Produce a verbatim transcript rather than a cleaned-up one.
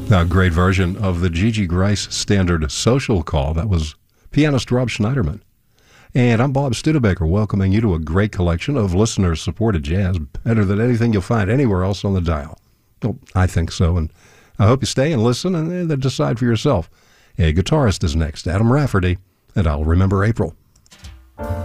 A great version of the Gigi Grice standard Social Call. That was pianist Rob Schneiderman. And I'm Bob Studebaker, welcoming you to a great collection of listener-supported jazz, better than anything you'll find anywhere else on the dial. Well, I think so, and I hope you stay and listen and then decide for yourself. A guitarist is next, Adam Rafferty, and I'll Remember April.